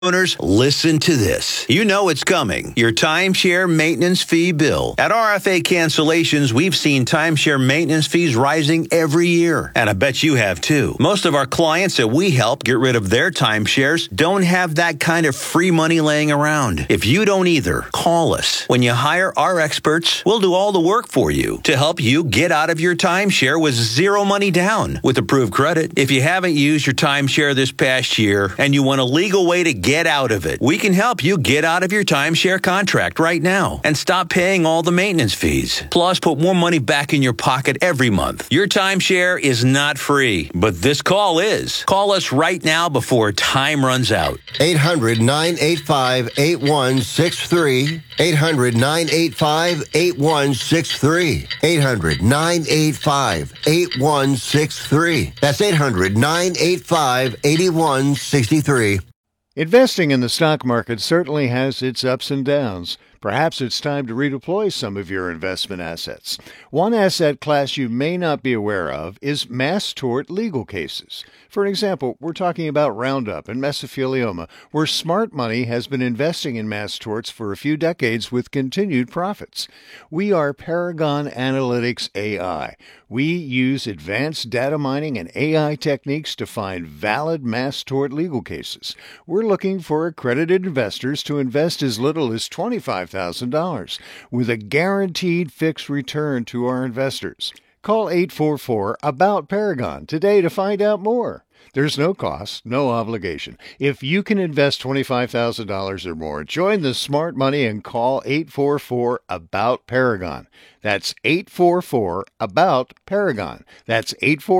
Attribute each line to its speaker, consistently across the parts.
Speaker 1: Owners, listen to this. You know it's coming. Your timeshare maintenance fee bill. At RFA Cancellations, we've seen timeshare maintenance fees rising every year. And I bet you have too. Most of our clients that we help get rid of their timeshares don't have that kind of free money laying around. If you don't either, call us. When you hire our experts, we'll do all the work for you to help you get out of your timeshare with zero money down with approved credit. If you haven't used your timeshare this past year and you want a legal way to get out of it, we can help you get out of your timeshare contract right now and stop paying all the maintenance fees. Plus, put more money back in your pocket every month. Your timeshare is not free, but this call is. Call us right now before time runs out.
Speaker 2: 800-985-8163. 800-985-8163. 800-985-8163. That's 800-985-8163.
Speaker 3: Investing in the stock market certainly has its ups and downs. Perhaps it's time to redeploy some of your investment assets. One asset class you may not be aware of is mass tort legal cases. For example, we're talking about Roundup and mesothelioma, where smart money has been investing in mass torts for a few decades with continued profits. We are Paragon Analytics AI. We use advanced data mining and AI techniques to find valid mass tort legal cases. We're looking for accredited investors to invest as little as $25,000 with a guaranteed fixed return to our investors. Call 844-ABOUT-PARAGON today to find out more. There's no cost, no obligation. If you can invest $25,000 or more, join the smart money and call 844-ABOUT-PARAGON. That's 844-ABOUT-PARAGON. That's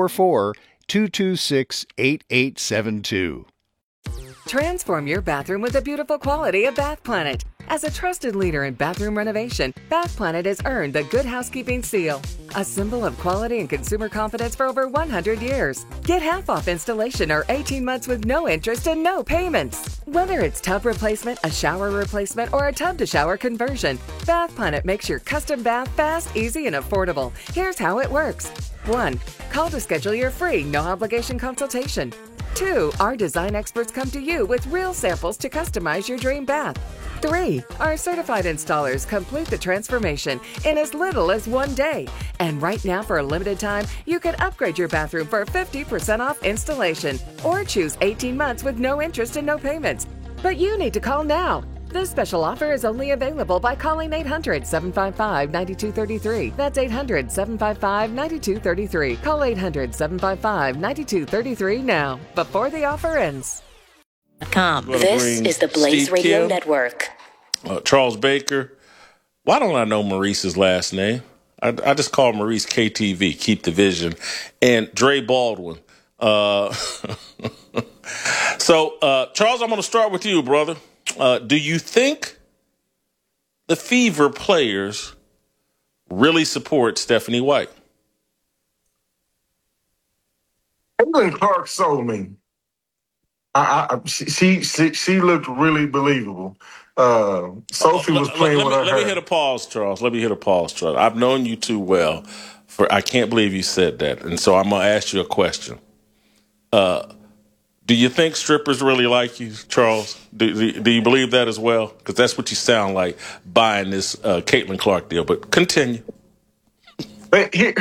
Speaker 3: 844-226-8872.
Speaker 4: Transform your bathroom with the beautiful quality of Bath Planet. As a trusted leader in bathroom renovation, Bath Planet has earned the Good Housekeeping seal, a symbol of quality and consumer confidence for over 100 years. Get half off installation or 18 months with no interest and no payments. Whether it's tub replacement, a shower replacement, or a tub-to-shower conversion, Bath Planet makes your custom bath fast, easy, and affordable. Here's how it works. 1. Call to schedule your free, no-obligation consultation. 2. Our design experts come to you with real samples to customize your dream bath. 3. Our certified installers complete the transformation in as little as 1 day. And right now, for a limited time, you can upgrade your bathroom for 50% off installation or choose 18 months with no interest and no payments. But you need to call now. This special offer is only available by calling 800-755-9233. That's 800-755-9233. Call 800-755-9233 now, before the offer ends.
Speaker 5: This is the Blaze
Speaker 6: Steve
Speaker 5: Radio
Speaker 6: Kim,
Speaker 5: Network.
Speaker 6: Charles Baker. Why don't I know Maurice's last name? I just call Maurice KTV, Keep the Vision, and Dre Baldwin. So, Charles, I'm going to start with you, brother. Do you think the Fever players really support Stephanie White?
Speaker 7: Caitlin Clark sold me. She looked really believable. Sophie was playing with her.
Speaker 6: Let me hit a pause, Charles. I've known you too well. I can't believe you said that. And so I'm going to ask you a question. Do you think strippers really like you, Charles? Do you believe that as well? Because that's what you sound like buying this Caitlin Clark deal. But continue.
Speaker 7: But it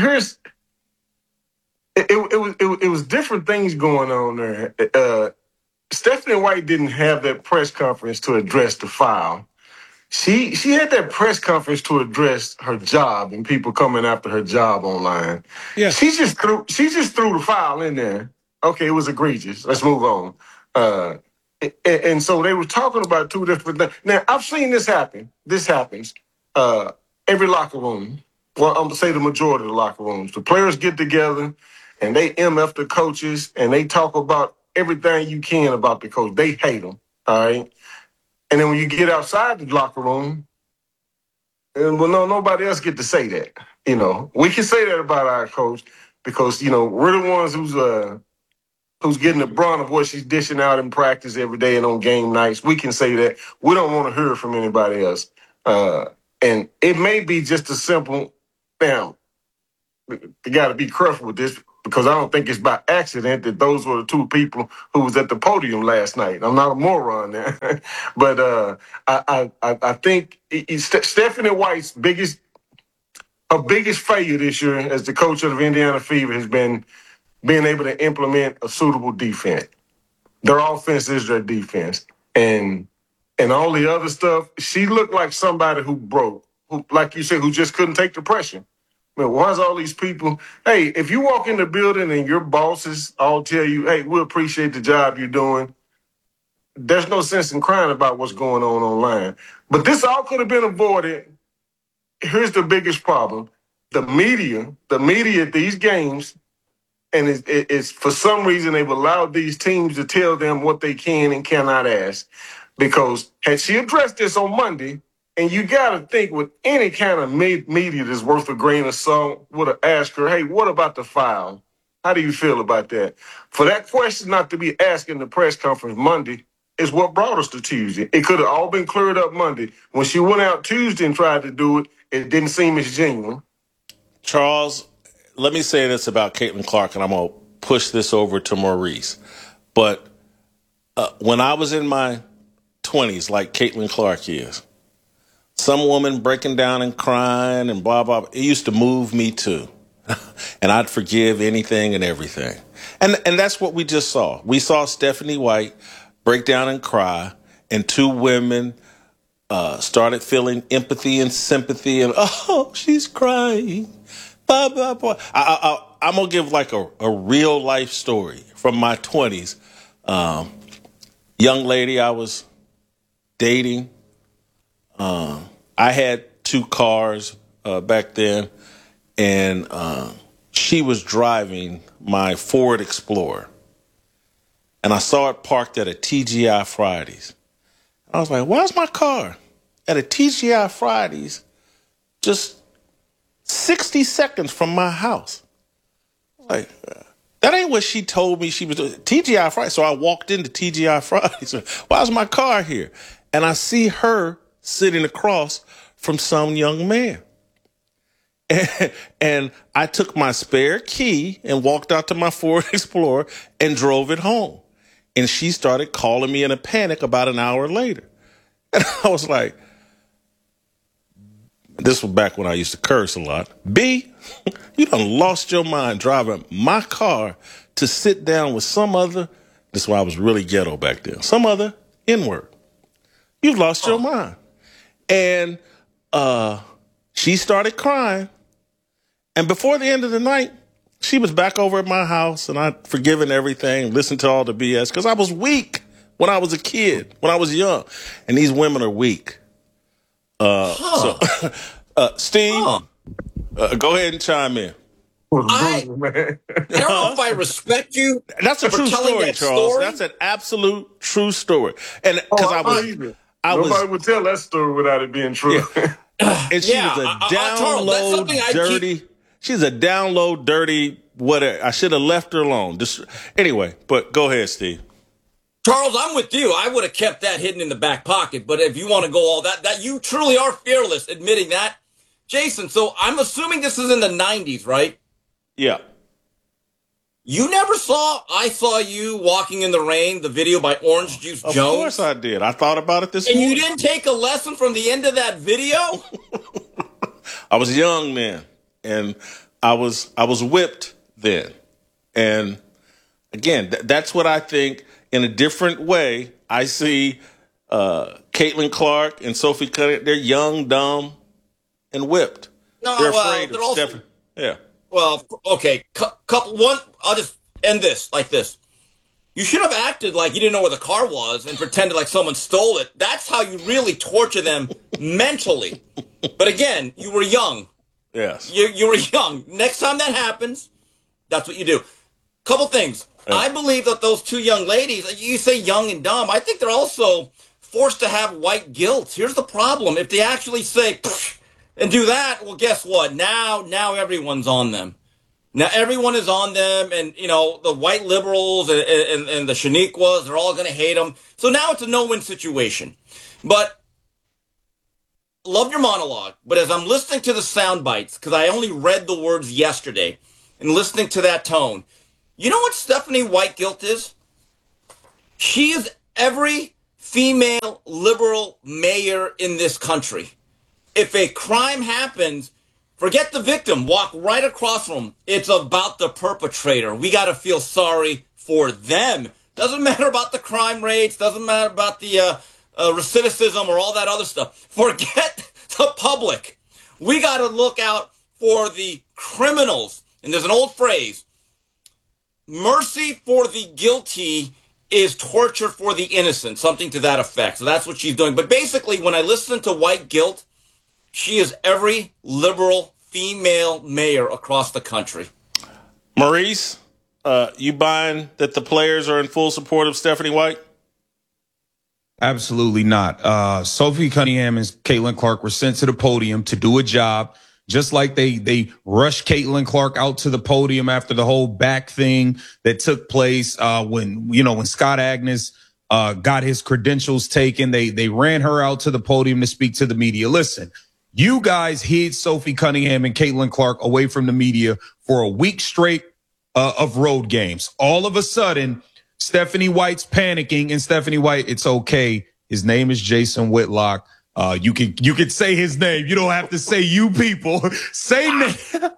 Speaker 7: was different things going on there. Stephanie White didn't have that press conference to address the foul. She had that press conference to address her job and people coming after her job online. Yeah. She just threw the foul in there. Okay, it was egregious. Let's move on. And so they were talking about two different things. Now, I've seen this happen. This happens every locker room. Well, I'm going to say the majority of the locker rooms. The players get together and they MF the coaches and they talk about everything you can about the coach. They hate them, all right? And then when you get outside the locker room, nobody else get to say that. You know, we can say that about our coach because, we're the ones who's getting the brunt of what she's dishing out in practice every day and on game nights. We can say that. We don't want to hear from anybody else. And it may be just a simple, you got to be careful with this. because I don't think it's by accident that those were the two people who was at the podium last night. I'm not a moron there, but I think Stephanie White's biggest failure this year as the coach of the Indiana Fever has been being able to implement a suitable defense. Their offense is their defense, and all the other stuff. She looked like somebody who broke, who, like you said, who just couldn't take the pressure. I mean, why's all these people? Hey, if you walk in the building and your bosses all tell you, "Hey, we appreciate the job you're doing," there's no sense in crying about what's going on online. But this all could have been avoided. Here's the biggest problem: the media at these games. And it's for some reason they've allowed these teams to tell them what they can and cannot ask. Because had she addressed this on Monday, and you got to think with any kind of media that's worth a grain of salt, would have asked her, hey, what about the foul? How do you feel about that? For that question not to be asked in the press conference Monday is what brought us to Tuesday. It could have all been cleared up Monday. When she went out Tuesday and tried to do it, it didn't seem as genuine.
Speaker 6: Charles, let me say this about Caitlin Clark, and I'm going to push this over to Maurice. But when I was in my 20s, like Caitlin Clark is, some woman breaking down and crying and blah, blah, blah, it used to move me too. And I'd forgive anything and everything. And that's what we just saw. We saw Stephanie White break down and cry, and two women started feeling empathy and sympathy, and, oh, she's crying. Blah, blah, blah. I'm going to give like a real life story from my 20s. Young lady I was dating. I had two cars back then, and she was driving my Ford Explorer. And I saw it parked at a TGI Fridays. I was like, why's my car at a TGI Fridays just 60 seconds from my house? Like, that ain't what she told me she was doing. TGI Fridays. So I walked into TGI Fridays. Why's my car here? And I see her sitting across from some young man. And I took my spare key and walked out to my Ford Explorer and drove it home. And she started calling me in a panic about an hour later. And I was like, this was back when I used to curse a lot. B, you done lost your mind driving my car to sit down with some other, this is why I was really ghetto back then, some other N-word. You've lost your mind. And she started crying. And before the end of the night, she was back over at my house, and I'd forgiven everything, listened to all the BS, because I was weak when I was a kid, when I was young. And these women are weak. So, Steve, go ahead and chime in.
Speaker 8: I don't know if I respect you.
Speaker 6: That's a true story, Charles. That's an absolute true story. And because
Speaker 7: nobody would tell that story without it being true.
Speaker 6: Yeah. And she was a down low, dirty. She's a down low, dirty. Whatever. I should have left her alone. Anyway, but go ahead, Steve.
Speaker 8: Charles, I'm with you. I would have kept that hidden in the back pocket. But if you want to go all that you truly are fearless admitting that. Jason, so I'm assuming this is in the 90s, right?
Speaker 6: Yeah.
Speaker 8: You never I saw you walking in the rain, the video by Orange Juice Jones.
Speaker 6: Of course I did. I thought about it this morning.
Speaker 8: And you didn't take a lesson from the end of that video?
Speaker 6: I was young then, and I was whipped then. And again, that's what I think. In a different way, I see Caitlin Clark and Sophie Cunningham. They're young, dumb, and whipped.
Speaker 8: No,
Speaker 6: they're afraid of Stephanie. Yeah.
Speaker 8: Well, okay. I'll just end this like this. You should have acted like you didn't know where the car was and pretended like someone stole it. That's how you really torture them mentally. But again, you were young.
Speaker 6: Yes.
Speaker 8: You were young. Next time that happens, that's what you do. Couple things. Yeah. I believe that those two young ladies, you say young and dumb, I think they're also forced to have white guilt. Here's the problem. If they actually say, and do that, well, guess what? Now everyone's on them. Now everyone is on them, and, the white liberals and the Shaniquas, they're all going to hate them. So now it's a no-win situation. But love your monologue. But as I'm listening to the sound bites, because I only read the words yesterday, and listening to that tone. You know what Stephanie White guilt is? She is every female liberal mayor in this country. If a crime happens, forget the victim. Walk right across from them. It's about the perpetrator. We got to feel sorry for them. Doesn't matter about the crime rates. Doesn't matter about the recidivism or all that other stuff. Forget the public. We got to look out for the criminals. And there's an old phrase, mercy for the guilty is torture for the innocent, something to that effect. So that's what she's doing. But basically, when I listen to White guilt, she is every liberal female mayor across the country.
Speaker 6: Maurice, you buying that the players are in full support of Stephanie White?
Speaker 9: Absolutely not. Sophie Cunningham and Caitlin Clark were sent to the podium to do a job, just like they rushed Caitlin Clark out to the podium after the whole back thing that took place when Scott Agnes got his credentials taken. They ran her out to the podium to speak to the media. Listen, you guys hid Sophie Cunningham and Caitlin Clark away from the media for a week straight of road games. All of a sudden, Stephanie White's panicking, and Stephanie White, it's okay. His name is Jason Whitlock. You could say his name. You don't have to say you people. Say name.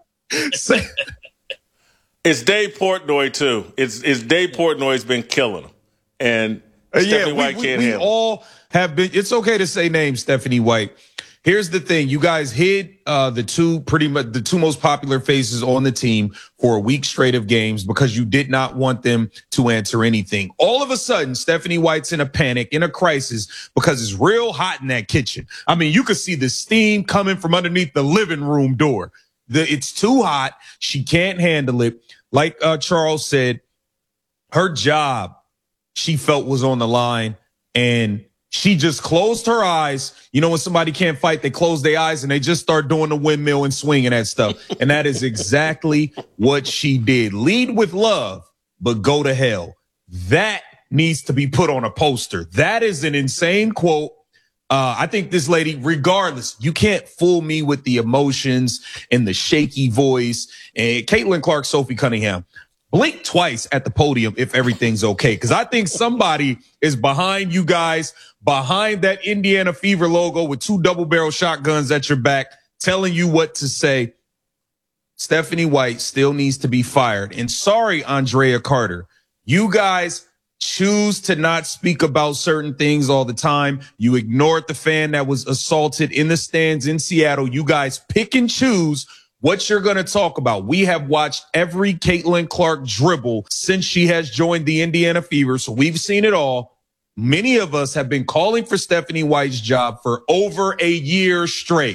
Speaker 6: It's Dave Portnoy too. It's Dave Portnoy's been killing him, and Stephanie White can't handle. We all have been. It's okay to say names, Stephanie White. Here's the thing. You guys hid the two most popular faces on the team for a week straight of games because you did not want them to answer anything. All of a sudden, Stephanie White's in a panic, in a crisis, because it's real hot in that kitchen. I mean, you could see the steam coming from underneath the living room door. It's too hot. She can't handle it. Like Charles said, her job, she felt, was on the line, and she just closed her eyes. You know, when somebody can't fight, they close their eyes and they just start doing the windmill and swinging at stuff. And that is exactly what she did. Lead with love, but go to hell. That needs to be put on a poster. That is an insane quote. I think this lady, regardless, you can't fool me with the emotions and the shaky voice. And Caitlin Clark, Sophie Cunningham, blink twice at the podium if everything's okay. Because I think somebody is behind you guys, behind that Indiana Fever logo with two double-barrel shotguns at your back, telling you what to say. Stephanie White still needs to be fired. And sorry, Andrea Carter, you guys choose to not speak about certain things all the time. You ignored the fan that was assaulted in the stands in Seattle. You guys pick and choose what you're going to talk about. We have watched every Caitlin Clark dribble since she has joined the Indiana Fever, so we've seen it all. Many of us have been calling for Stephanie White's job for over a year straight.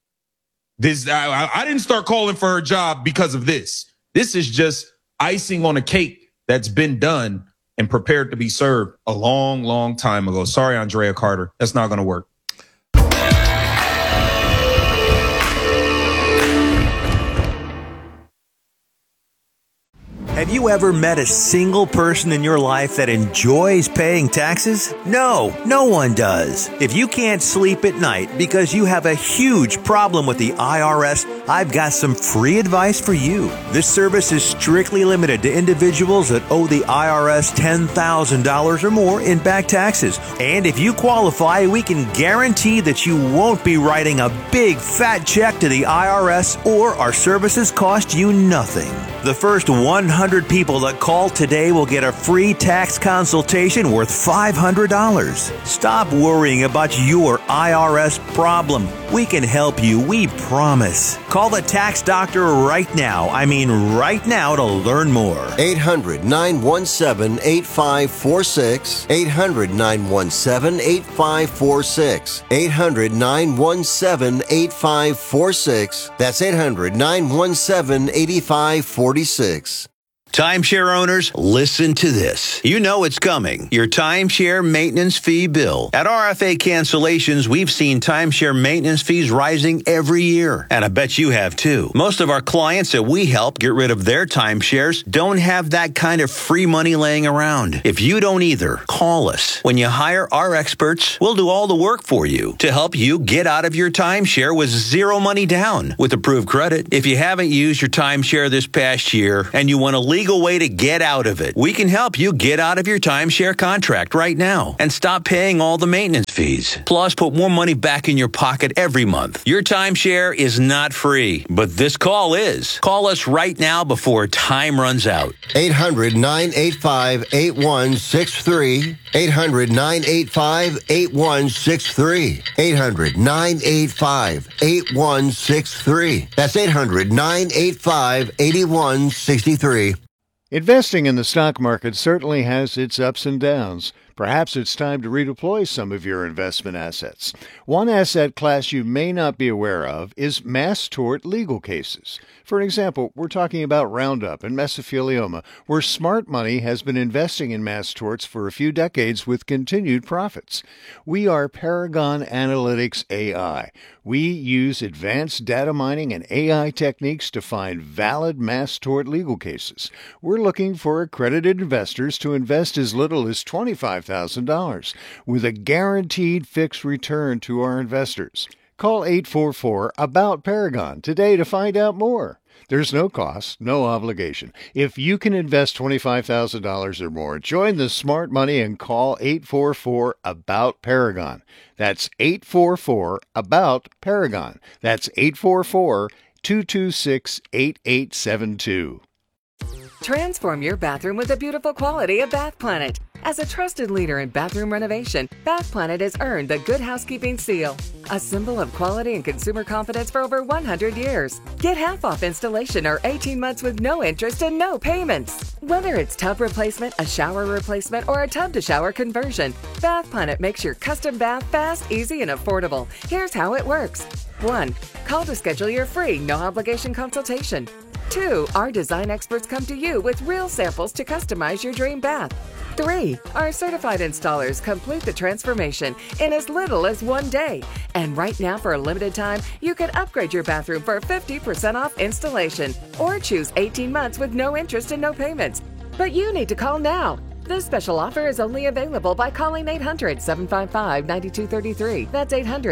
Speaker 6: I didn't start calling for her job because of this. This is just icing on a cake that's been done and prepared to be served a long, long time ago. Sorry, Andrea Carter. That's not going to work.
Speaker 1: Have you ever met a single person in your life that enjoys paying taxes? No, no one does. If you can't sleep at night because you have a huge problem with the IRS, I've got some free advice for you. This service is strictly limited to individuals that owe the IRS $10,000 or more in back taxes. And if you qualify, we can guarantee that you won't be writing a big fat check to the IRS, or our services cost you nothing. The first 100 people that call today will get a free tax consultation worth $500. Stop worrying about your IRS problem. We can help you, we promise. Call the tax doctor right now. I mean right now, to learn more.
Speaker 2: 800-917-8546. 800-917-8546. 800-917-8546. That's 800-917-8546.
Speaker 1: Timeshare owners, listen to this. You know it's coming. Your timeshare maintenance fee bill. At RFA Cancellations, we've seen timeshare maintenance fees rising every year. And I bet you have too. Most of our clients that we help get rid of their timeshares don't have that kind of free money laying around. If you don't either, call us. When you hire our experts, we'll do all the work for you to help you get out of your timeshare with zero money down with approved credit. If you haven't used your timeshare this past year and you want a legal way to get out of it, we can help you get out of your timeshare contract right now and stop paying all the maintenance fees. Plus, put more money back in your pocket every month. Your timeshare is not free, but this call is. Call us right now before time runs out.
Speaker 2: 800-985-8163. 800-985-8163. 800-985-8163. That's 800-985-8163.
Speaker 3: Investing in the stock market certainly has its ups and downs. Perhaps it's time to redeploy some of your investment assets. One asset class you may not be aware of is mass tort legal cases. For example, we're talking about Roundup and mesothelioma, where smart money has been investing in mass torts for a few decades with continued profits. We are Paragon Analytics AI. We use advanced data mining and AI techniques to find valid mass tort legal cases. We're looking for accredited investors to invest as little as $25,000 with a guaranteed fixed return to our investors. Call 844-ABOUT-PARAGON today to find out more. There's no cost, no obligation. If you can invest $25,000 or more, join the smart money and call 844-ABOUT-PARAGON. That's 844-ABOUT-PARAGON. That's 844-226-8872.
Speaker 4: Transform your bathroom with the beautiful quality of Bath Planet. As a trusted leader in bathroom renovation, Bath Planet has earned the Good Housekeeping seal, a symbol of quality and consumer confidence for over 100 years. Get half off installation or 18 months with no interest and no payments. Whether it's tub replacement, a shower replacement, or a tub-to-shower conversion, Bath Planet makes your custom bath fast, easy, and affordable. Here's how it works. 1. Call to schedule your free, no-obligation consultation. 2. Our design experts come to you with real samples to customize your dream bath. 3. Our certified installers complete the transformation in as little as 1 day. And right now, for a limited time, you can upgrade your bathroom for 50% off installation or choose 18 months with no interest and no payments. But you need to call now. This special offer is only available by calling 800-755-9233. That's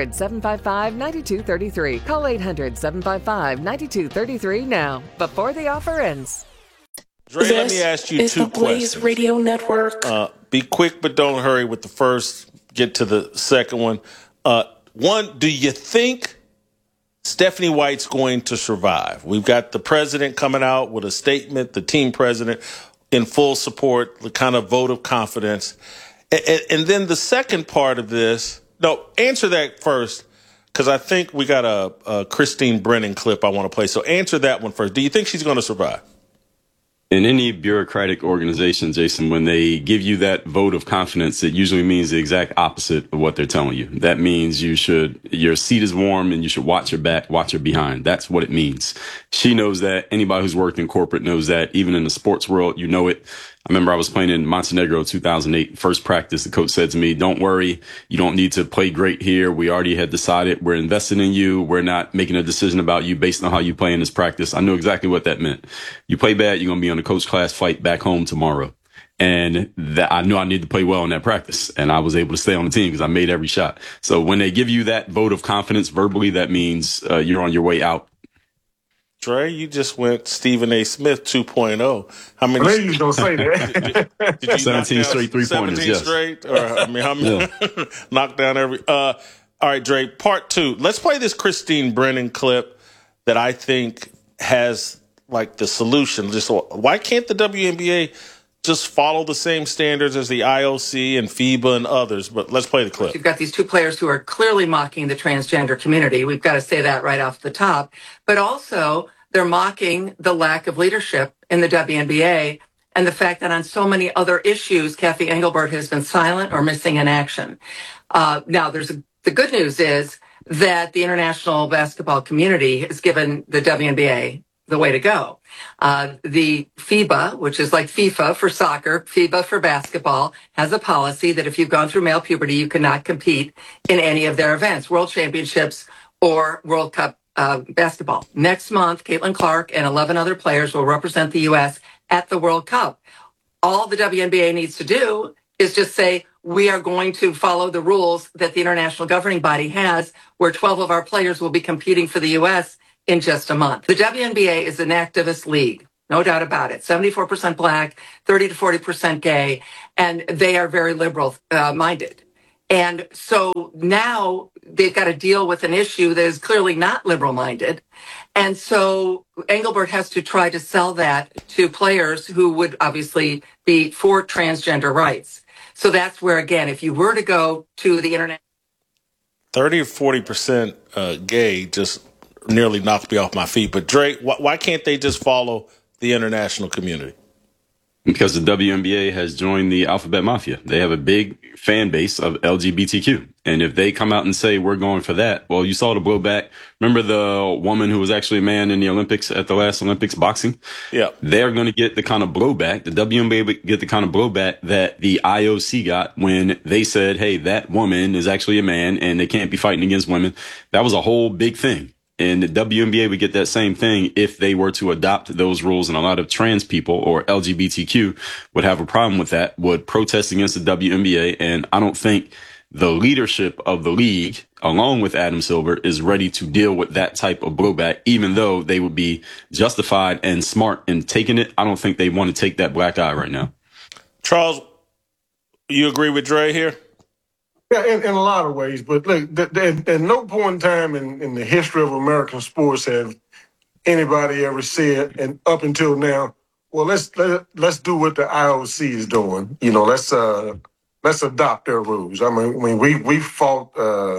Speaker 4: 800-755-9233. Call 800-755-9233 now, before the offer ends.
Speaker 6: Dre, let me ask you two questions.
Speaker 5: Blaze Radio Network.
Speaker 6: Be quick, but don't hurry with the first. Get to the second one. One, do you think Stephanie White's going to survive? We've got the president coming out with a statement, the team president in full support, the kind of vote of confidence. And then the second part of this, no, answer that first, because I think we got a Christine Brennan clip I want to play. So answer that one first. Do you think she's going to survive?
Speaker 10: In any bureaucratic organization, Jason, when they give you that vote of confidence, it usually means the exact opposite of what they're telling you. That means your seat is warm and you should watch your back, watch your behind. That's what it means. She knows that. Anybody who's worked in corporate knows that. Even in the sports world, you know it. I remember I was playing in Montenegro 2008. First practice, the coach said to me, don't worry. You don't need to play great here. We already had decided we're invested in you. We're not making a decision about you based on how you play in this practice. I knew exactly what that meant. You play bad, you're going to be on the coach class fight back home tomorrow. And that I knew I needed to play well in that practice. And I was able to stay on the team because I made every shot. So when they give you that vote of confidence verbally, that means you're on your way out.
Speaker 6: Dre, you just went Stephen A. Smith 2.0. How many?
Speaker 7: I knew you was going to say that.
Speaker 6: Did you
Speaker 10: 17 straight three-pointers,
Speaker 6: 17
Speaker 10: yes.
Speaker 6: straight? Or, I mean, how many? Yeah. Knock down every. All right, Dre, part two. Let's play this Christine Brennan clip that I think has, like, the solution. Just why can't the WNBA just follow the same standards as the IOC and FIBA and others? But let's play the clip.
Speaker 11: You've got these two players who are clearly mocking the transgender community. We've got to say that right off the top. But also, they're mocking the lack of leadership in the WNBA and the fact that on so many other issues, Kathy Engelbert has been silent or missing in action. Now, the good news is that the international basketball community has given the WNBA the way to go. The FIBA, which is like FIFA for soccer, FIBA for basketball, has a policy that if you've gone through male puberty, you cannot compete in any of their events, World Championships or World Cup basketball. Next month, Caitlin Clark and 11 other players will represent the U.S. at the World Cup. All the WNBA needs to do is just say, we are going to follow the rules that the international governing body has, where 12 of our players will be competing for the U.S. in just a month. The WNBA is an activist league, no doubt about it. 74% black, 30 to 40% gay, and they are very liberal minded. And so now they've got to deal with an issue that is clearly not liberal minded. And so Engelbert has to try to sell that to players who would obviously be for transgender rights. So that's where, again, if you were to go to the internet.
Speaker 6: 30 or 40% gay just nearly knocked me off my feet. But Dre, why can't they just follow the international community?
Speaker 10: Because the WNBA has joined the Alphabet Mafia. They have a big fan base of LGBTQ. And if they come out and say, we're going for that, well, you saw the blowback. Remember the woman who was actually a man in the Olympics at the last Olympics boxing?
Speaker 6: Yeah.
Speaker 10: They're going to get the kind of blowback, the WNBA would get the kind of blowback that the IOC got when they said, hey, that woman is actually a man and they can't be fighting against women. That was a whole big thing. And the WNBA would get that same thing if they were to adopt those rules. And a lot of trans people or LGBTQ would have a problem with that, would protest against the WNBA. And I don't think the leadership of the league, along with Adam Silver, is ready to deal with that type of blowback, even though they would be justified and smart in taking it. I don't think they want to take that black eye right now.
Speaker 6: Charles, you agree with Dre here?
Speaker 7: Yeah, in a lot of ways. But look, at no point in time in the history of American sports have anybody ever said, and up until now, well, let's do what the IOC is doing. You know, let's adopt their rules. I mean, we fought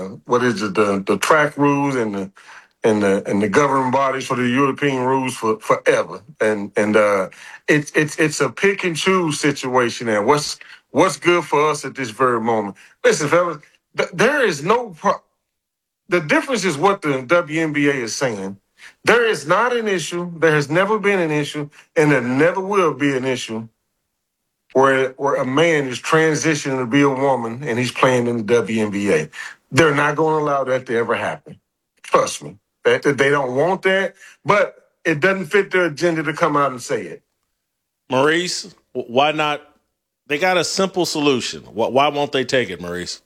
Speaker 7: the track rules and the governing bodies for the European rules for forever, and it's a pick and choose situation. And what's good for us at this very moment? Listen, fellas, there is no the difference is what the WNBA is saying. There is not an issue. There has never been an issue, and there never will be an issue where a man is transitioning to be a woman and he's playing in the WNBA. They're not going to allow that to ever happen. Trust me. They don't want that, but it doesn't fit their agenda to come out and say it.
Speaker 6: Maurice, why not? They got a simple solution. Why won't they take it, Maurice?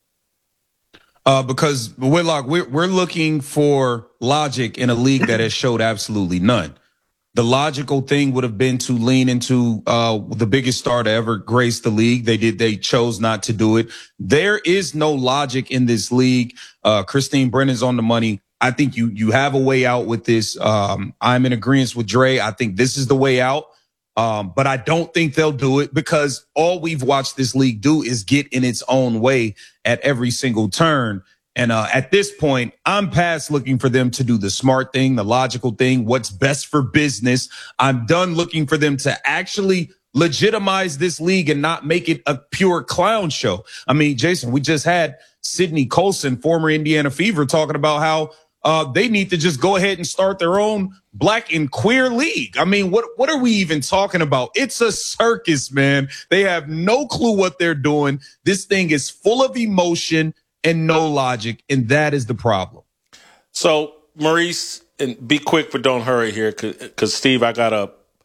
Speaker 9: Because Whitlock, we're looking for logic in a league that has showed absolutely none. The logical thing would have been to lean into the biggest star to ever grace the league. They chose not to do it. There is no logic in this league. Christine Brennan's on the money. I think you have a way out with this. I'm in agreement with Dre. I think this is the way out. But I don't think they'll do it because all we've watched this league do is get in its own way at every single turn. And at this point, I'm past looking for them to do the smart thing, the logical thing, what's best for business. I'm done looking for them to actually legitimize this league and not make it a pure clown show. I mean, Jason, we just had Sydney Colson, former Indiana Fever, talking about how they need to just go ahead and start their own black and queer league. I mean, what are we even talking about? It's a circus, man. They have no clue what they're doing. This thing is full of emotion and no logic, and that is the problem.
Speaker 6: So, Maurice, and be quick but don't hurry here, because Steve, I got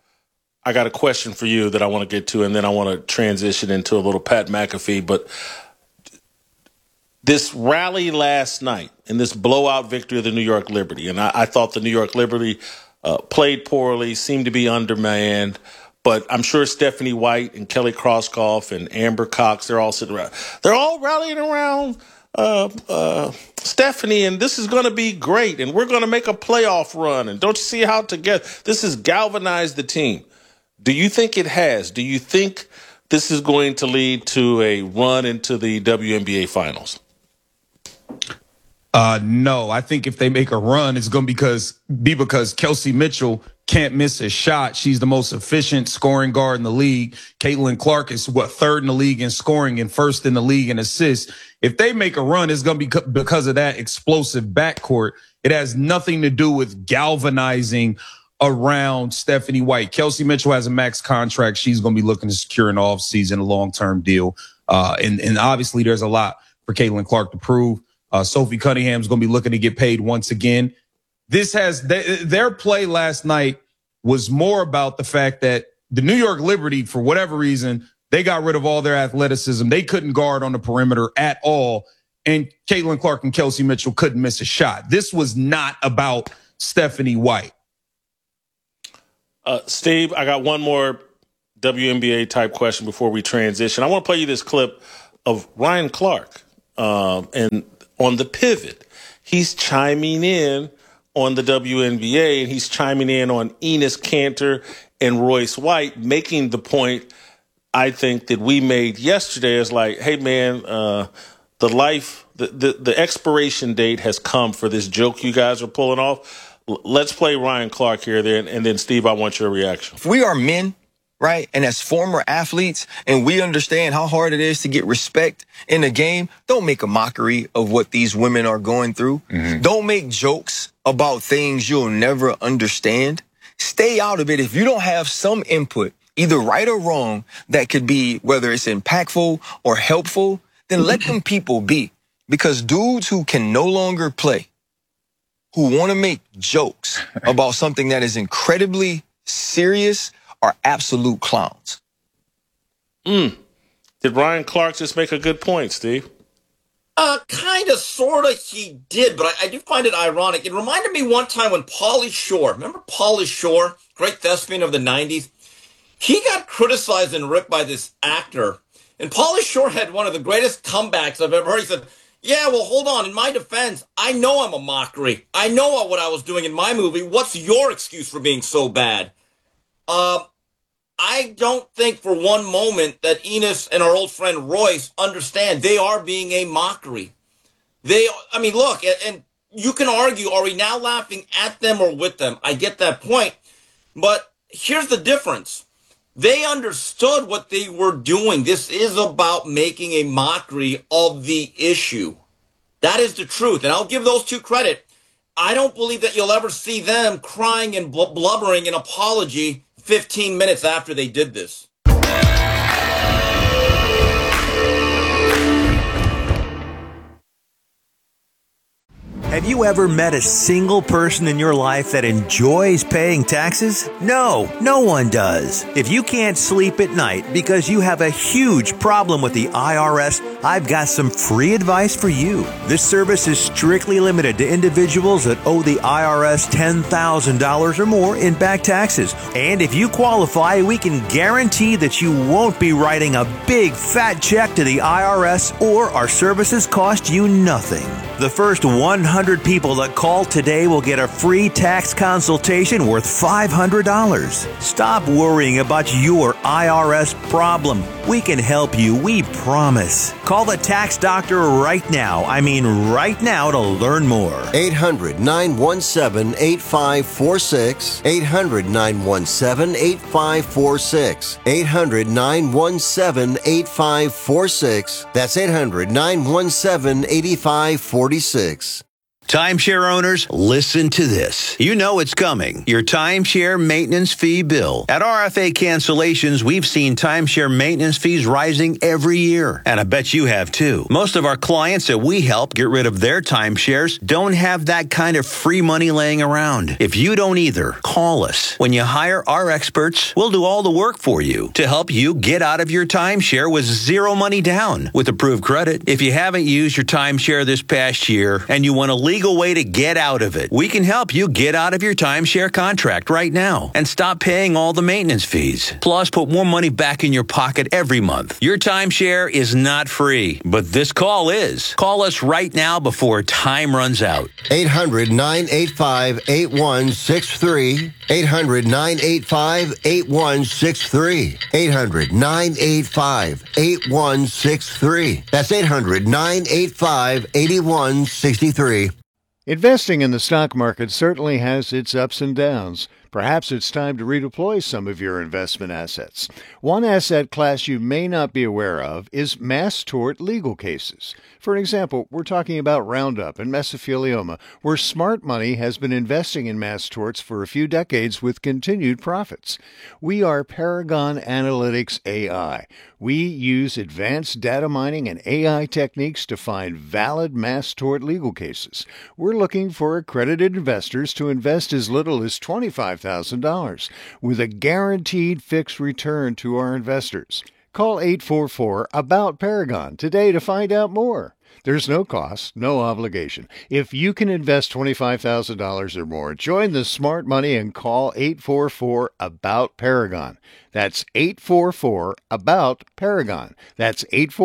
Speaker 6: a question for you that I want to get to, and then I want to transition into a little Pat McAfee. But this rally last night and this blowout victory of the New York Liberty, and I thought the New York Liberty played poorly, seemed to be undermanned, but I'm sure Stephanie White and Kelly Krauskopf and Amber Cox, they're all sitting around. They're all rallying around Stephanie, and this is going to be great, and we're going to make a playoff run, and don't you see how together this has galvanized the team? Do you think it has? Do you think this is going to lead to a run into the WNBA finals?
Speaker 9: No, I think if they make a run, it's going to be because Kelsey Mitchell can't miss a shot. She's the most efficient scoring guard in the league. Caitlin Clark is third in the league in scoring and first in the league in assists. If they make a run, it's going to be because of that explosive backcourt. It has nothing to do with galvanizing around Stephanie White. Kelsey Mitchell has a max contract. She's going to be looking to secure an off-season, a long-term deal. And obviously there's a lot for Caitlin Clark to prove. Sophie Cunningham's going to be looking to get paid once again. Their play last night was more about the fact that the New York Liberty, for whatever reason, they got rid of all their athleticism. They couldn't guard on the perimeter at all. And Caitlin Clark and Kelsey Mitchell couldn't miss a shot. This was not about Stephanie White.
Speaker 6: Steve, I got one more WNBA type question before we transition. I want to play you this clip of Ryan Clark. And on the pivot, he's chiming in on the WNBA, and he's chiming in on Enes Kanter and Royce White, making the point I think that we made yesterday is like, hey man, the expiration date has come for this joke you guys are pulling off. Let's play Ryan Clark here then, and then Steve, I want your reaction.
Speaker 12: If we are men, right, and as former athletes, and we understand how hard it is to get respect in the game, don't make a mockery of what these women are going through. Mm-hmm. Don't make jokes about things you'll never understand. Stay out of it. If you don't have some input, either right or wrong, that could be whether it's impactful or helpful, then let them people be. Because dudes who can no longer play, who want to make jokes about something that is incredibly serious, are absolute clowns.
Speaker 6: Did Ryan Clark just make a good point, Steve?
Speaker 8: Kind of, sort of, he did, but I do find it ironic. It reminded me one time when Pauly Shore, remember Pauly Shore, great thespian of the 90s? He got criticized and ripped by this actor, and Pauly Shore had one of the greatest comebacks I've ever heard. He said, yeah, well, hold on. In my defense, I know I'm a mockery. I know what I was doing in my movie. What's your excuse for being so bad? I don't think for one moment that Enes and our old friend Royce understand they are being a mockery. Look, and you can argue, are we now laughing at them or with them? I get that point. But here's the difference. They understood what they were doing. This is about making a mockery of the issue. That is the truth. And I'll give those two credit. I don't believe that you'll ever see them crying and blubbering an apology 15 minutes after they did this.
Speaker 1: Have you ever met a single person in your life that enjoys paying taxes? No, no one does. If you can't sleep at night because you have a huge problem with the IRS, I've got some free advice for you. This service is strictly limited to individuals that owe the IRS $10,000 or more in back taxes. And if you qualify, we can guarantee that you won't be writing a big fat check to the IRS, or our services cost you nothing. The first 100 people that call today will get a free tax consultation worth $500. Stop worrying about your IRS problem. We can help you, we promise. Call the tax doctor right now. I mean right now, to learn more.
Speaker 2: 800-917-8546. 800-917-8546. 800-917-8546. That's 800-917-8546.
Speaker 1: Timeshare owners, listen to this. You know it's coming. Your timeshare maintenance fee bill. At RFA Cancellations, we've seen timeshare maintenance fees rising every year. And I bet you have too. Most of our clients that we help get rid of their timeshares don't have that kind of free money laying around. If you don't either, call us. When you hire our experts, we'll do all the work for you to help you get out of your timeshare with zero money down with approved credit. If you haven't used your timeshare this past year and you want to leave way to get out of it, we can help you get out of your timeshare contract right now and stop paying all the maintenance fees. Plus, put more money back in your pocket every month. Your timeshare is not free, but this call is. Call us right now before time runs out.
Speaker 2: 800-985-8163. 800-985-8163. 800-985-8163. That's 800-985-8163.
Speaker 3: Investing in the stock market certainly has its ups and downs. Perhaps it's time to redeploy some of your investment assets. One asset class you may not be aware of is mass tort legal cases. For example, we're talking about Roundup and mesothelioma, where smart money has been investing in mass torts for a few decades with continued profits. We are Paragon Analytics AI. We use advanced data mining and AI techniques to find valid mass tort legal cases. We're looking for accredited investors to invest as little as $25,000 with a guaranteed fixed return to our investors. Call 844-ABOUT-PARAGON today to find out more. There's no cost, no obligation. If you can invest $25,000 or more, join the smart money and call 844-ABOUT-PARAGON. That's 844-ABOUT-PARAGON. That's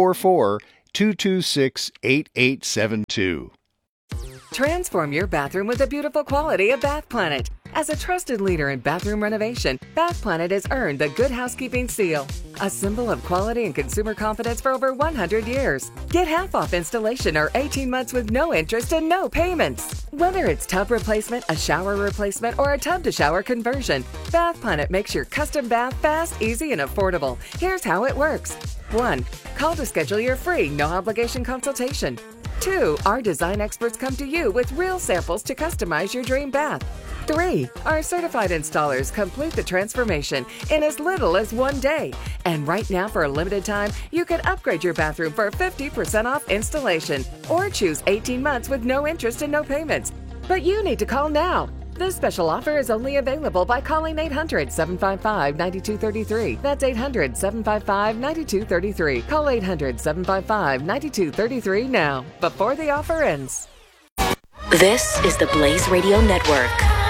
Speaker 3: 844-226-8872.
Speaker 4: Transform your bathroom with the beautiful quality of Bath Planet. As a trusted leader in bathroom renovation, Bath Planet has earned the Good Housekeeping seal, a symbol of quality and consumer confidence for over 100 years. Get half off installation or 18 months with no interest and no payments. Whether it's tub replacement, a shower replacement, or a tub-to-shower conversion, Bath Planet makes your custom bath fast, easy, and affordable. Here's how it works. 1. Call to schedule your free, no-obligation consultation. 2. Our design experts come to you with real samples to customize your dream bath. 3. Our certified installers complete the transformation in as little as 1 day. And right now, for a limited time, you can upgrade your bathroom for 50% off installation or choose 18 months with no interest and no payments. But you need to call now. This special offer is only available by calling 800-755-9233. That's 800-755-9233. Call 800-755-9233 now, before the offer ends.
Speaker 5: This is the Blaze Radio Network.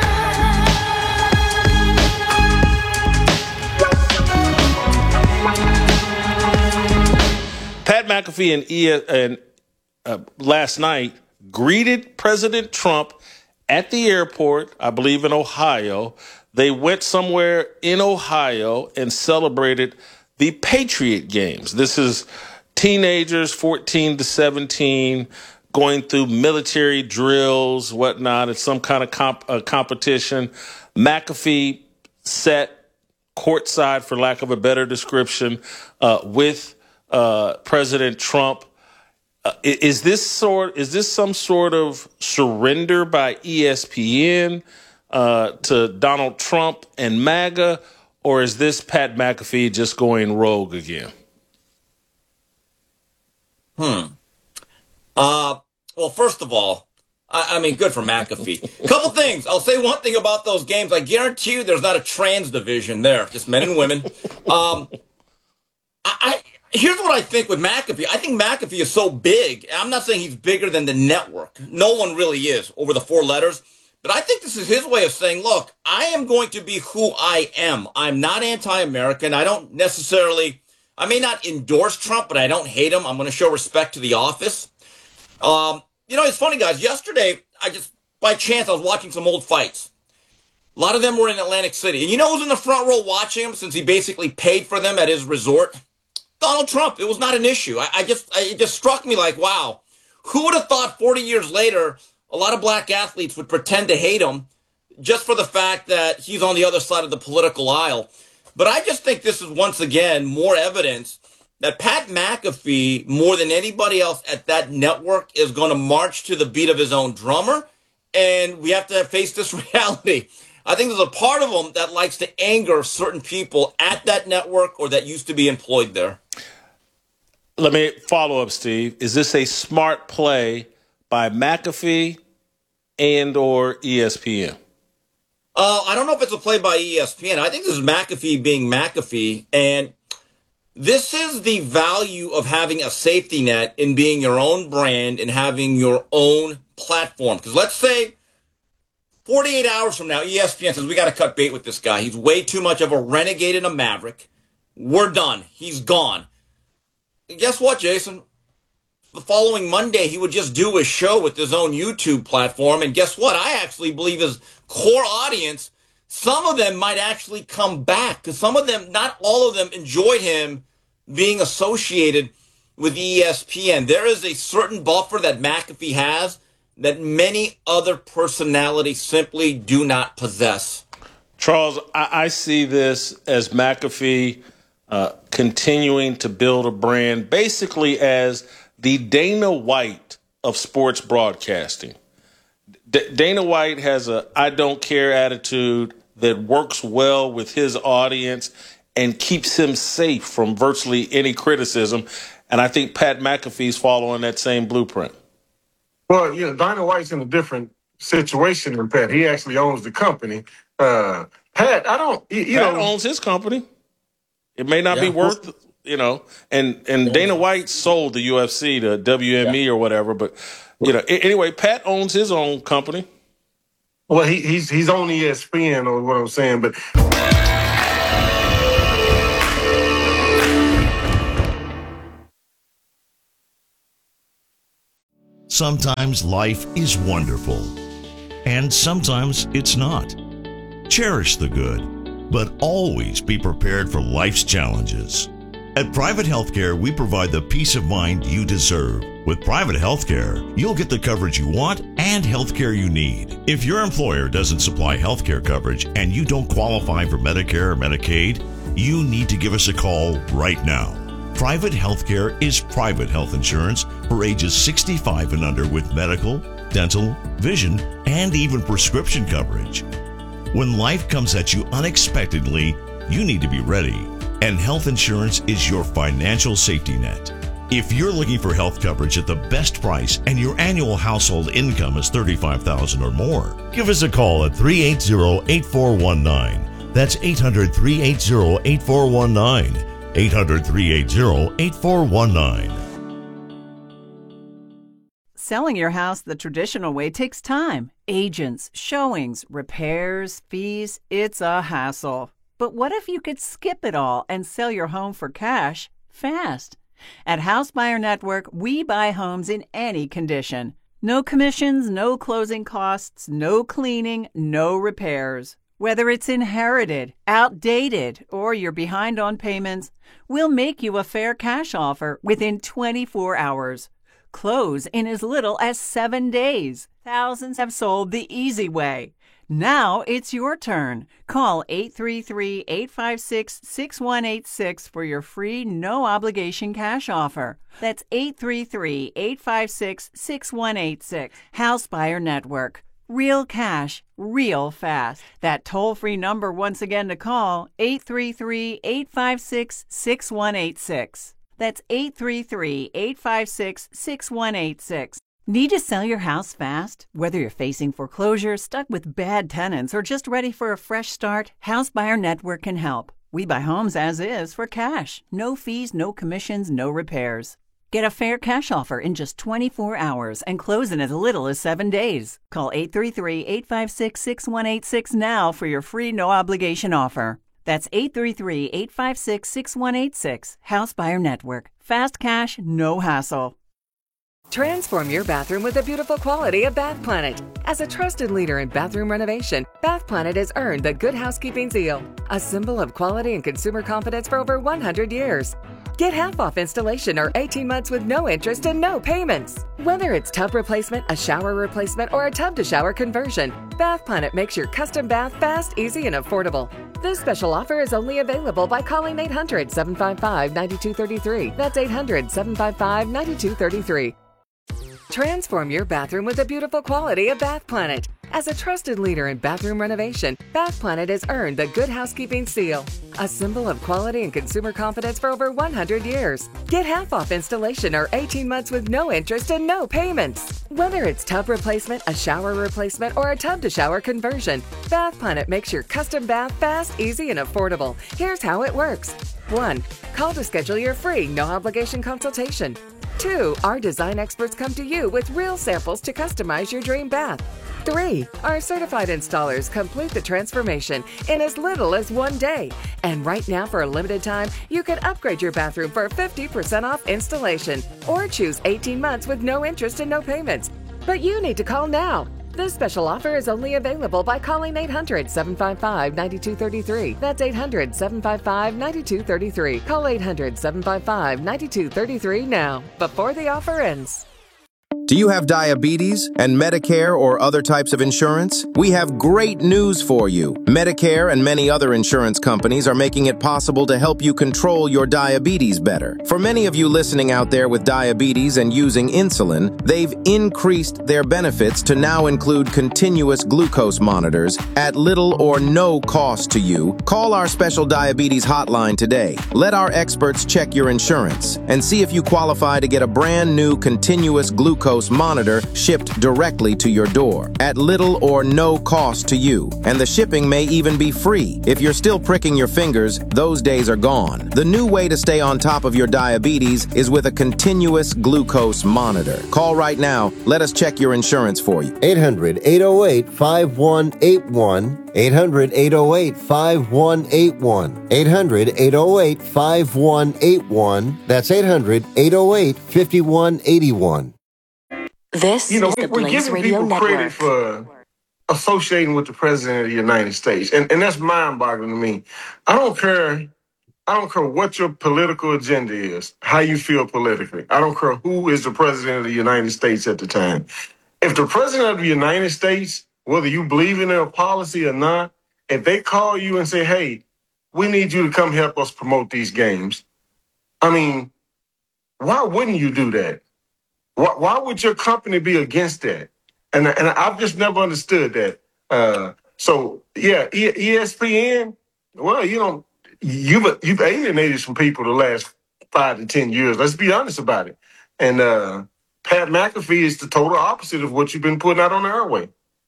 Speaker 6: Pat McAfee last night greeted President Trump at the airport, I believe in Ohio. They went somewhere in Ohio and celebrated the Patriot Games. This is teenagers, 14 to 17, going through military drills, whatnot. It's some kind of competition. McAfee sat courtside, for lack of a better description, with President Trump. Is this some sort of surrender by ESPN to Donald Trump and MAGA, or is this Pat McAfee just going rogue again?
Speaker 8: Well, first of all, I mean, good for McAfee. Couple things. I'll say one thing about those games. I guarantee you there's not a trans division there, just men and women. Here's what I think with McAfee. I think McAfee is so big. I'm not saying he's bigger than the network. No one really is over the 4 letters. But I think this is his way of saying, look, I am going to be who I am. I'm not anti-American. I may not endorse Trump, but I don't hate him. I'm going to show respect to the office. It's funny, guys. Yesterday, by chance, I was watching some old fights. A lot of them were in Atlantic City. And you know who's in the front row watching them since he basically paid for them at his resort? Donald Trump. It was not an issue. It just struck me like, wow, who would have thought 40 years later a lot of black athletes would pretend to hate him just for the fact that he's on the other side of the political aisle. But I just think this is once again more evidence that Pat McAfee, more than anybody else at that network, is going to march to the beat of his own drummer. And we have to face this reality. I think there's a part of him that likes to anger certain people at that network or that used to be employed there.
Speaker 6: Let me follow up, Steve. Is this a smart play by McAfee and or ESPN?
Speaker 8: I don't know if it's a play by ESPN. I think this is McAfee being McAfee. And this is the value of having a safety net in being your own brand and having your own platform. Because let's say 48 hours from now, ESPN says, we got to cut bait with this guy. He's way too much of a renegade and a maverick. We're done. He's gone. And guess what, Jason? The following Monday, he would just do his show with his own YouTube platform. And guess what? I actually believe his core audience, some of them might actually come back. Because some of them, not all of them, enjoyed him being associated with ESPN. There is a certain buffer that McAfee has that many other personalities simply do not possess.
Speaker 6: Charles, I see this as McAfee continuing to build a brand basically as the Dana White of sports broadcasting. Dana White has a I don't care attitude that works well with his audience and keeps him safe from virtually any criticism. And I think Pat McAfee's following that same blueprint.
Speaker 7: Well, Dana White's in a different situation than Pat. He actually owns the company. Pat, Pat
Speaker 6: owns his company. It may not be worth, and Dana White sold the UFC to WME or whatever, but anyway, Pat owns his own company.
Speaker 7: Well, he's on ESPN, or what I'm saying, but
Speaker 13: sometimes life is wonderful, and sometimes it's not. Cherish the good, but always be prepared for life's challenges. At Private Healthcare, we provide the peace of mind you deserve. With Private Healthcare, you'll get the coverage you want and healthcare you need. If your employer doesn't supply healthcare coverage and you don't qualify for Medicare or Medicaid, you need to give us a call right now. Private Healthcare is private health insurance for ages 65 and under with medical, dental, vision, and even prescription coverage. When life comes at you unexpectedly, you need to be ready, and health insurance is your financial safety net. If you're looking for health coverage at the best price and your annual household income is $35,000 or more, give us a call at 380-8419. That's 800-380-8419. 800-380-8419.
Speaker 14: Selling your house the traditional way takes time. Agents, showings, repairs, fees, it's a hassle. But what if you could skip it all and sell your home for cash fast? At House Buyer Network, we buy homes in any condition. No commissions, no closing costs, no cleaning, no repairs. Whether it's inherited, outdated, or you're behind on payments, we'll make you a fair cash offer within 24 hours. Close in as little as 7 days. Thousands have sold the easy way. Now it's your turn. Call 833-856-6186 for your free, no-obligation cash offer. That's 833-856-6186. House Buyer Network. Real cash, real fast. That toll-free number once again to call, 833-856-6186. That's 833-856-6186. Need to sell your house fast? Whether you're facing foreclosure, stuck with bad tenants, or just ready for a fresh start, House Buyer Network can help. We buy homes as is for cash. No fees, no commissions, no repairs. Get a fair cash offer in just 24 hours and close in as little as 7 days. Call 833-856-6186 now for your free no-obligation offer. That's 833-856-6186. House Buyer Network. Fast cash, no hassle.
Speaker 4: Transform your bathroom with the beautiful quality of Bath Planet. As a trusted leader in bathroom renovation, Bath Planet has earned the Good Housekeeping seal, a symbol of quality and consumer confidence for over 100 years. Get half off installation or 18 months with no interest and no payments. Whether it's tub replacement, a shower replacement, or a tub-to-shower conversion, Bath Planet makes your custom bath fast, easy, and affordable. This special offer is only available by calling 800-755-9233. That's 800-755-9233. Transform your bathroom with the beautiful quality of Bath Planet. As a trusted leader in bathroom renovation, Bath Planet has earned the Good Housekeeping seal, a symbol of quality and consumer confidence for over 100 years. Get half off installation or 18 months with no interest and no payments. Whether it's tub replacement, a shower replacement, or a tub-to-shower conversion, Bath Planet makes your custom bath fast, easy, and affordable. Here's how it works. 1. Call to schedule your free, no-obligation consultation. 2. Our design experts come to you with real samples to customize your dream bath. 3. Our certified installers complete the transformation in as little as 1 day. And right now, for a limited time, you can upgrade your bathroom for 50% off installation or choose 18 months with no interest and no payments. But you need to call now. This special offer is only available by calling 800-755-9233. That's 800-755-9233. Call 800-755-9233 now, before the offer ends.
Speaker 15: Do you have diabetes and Medicare or other types of insurance? We have great news for you. Medicare and many other insurance companies are making it possible to help you control your diabetes better. For many of you listening out there with diabetes and using insulin, they've increased their benefits to now include continuous glucose monitors at little or no cost to you. Call our special diabetes hotline today. Let our experts check your insurance and see if you qualify to get a brand new continuous glucose monitor shipped directly to your door at little or no cost to you. And the shipping may even be free. If you're still pricking your fingers, those days are gone. The new way to stay on top of your diabetes is with a continuous glucose monitor. Call right now. Let us check your insurance for you.
Speaker 2: 800-808-5181. 800-808-5181. 800-808-5181. That's 800-808-5181.
Speaker 5: This is the
Speaker 7: we're
Speaker 5: Blaze
Speaker 7: giving
Speaker 5: Radio
Speaker 7: people credit
Speaker 5: Network.
Speaker 7: for associating with the president of the United States, and that's mind-boggling to me. I don't care what your political agenda is, how you feel politically. I don't care who is the president of the United States at the time. If the president of the United States, whether you believe in their policy or not, if they call you and say, "Hey, we need you to come help us promote these games," I mean, why wouldn't you do that? Why would your company be against that? And I've just never understood that. ESPN. Well, you've alienated some people the last 5 to 10 years. Let's be honest about it. And Pat McAfee is the total opposite of what you've been putting out on the airway.